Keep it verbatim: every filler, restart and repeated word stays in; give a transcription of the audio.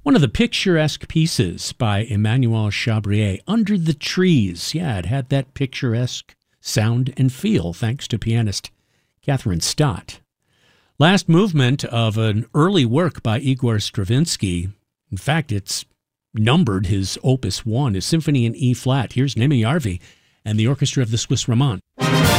One of the picturesque pieces by Emmanuel Chabrier, Under the Trees. Yeah, it had that picturesque sound and feel, thanks to pianist Catherine Stott. Last movement of an early work by Igor Stravinsky. In fact, it's numbered his Opus one, his Symphony in E-flat. Here's Nemi Yarvi and the Orchestra of the Swiss Romand.